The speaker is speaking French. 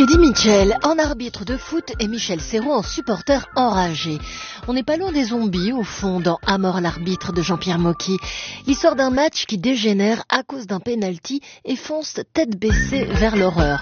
Eddie Mitchell en arbitre de foot et Michel Serrault en supporter enragé. On n'est pas loin des zombies au fond dans À mort l'arbitre de Jean-Pierre Mocky. L'histoire d'un match qui dégénère à cause d'un penalty et fonce tête baissée vers l'horreur.